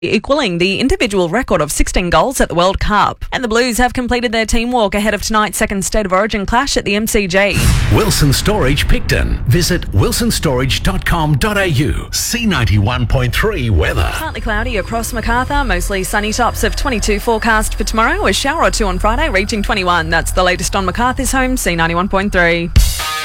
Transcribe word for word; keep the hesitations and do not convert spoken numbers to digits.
equalling the individual record of sixteen goals at the World Cup. And the Blues have completed their team walk ahead of tonight's second State of Origin clash at the M C G. Wilson Storage Picton. Visit wilson storage dot com dot a u. C ninety-one point three weather. Partly cloudy across Macarthur, mostly sunny, tops of twenty-two forecast for tomorrow, a shower or two on Friday reaching twenty-one. That's the latest on Macarthur's home, C ninety-one point three.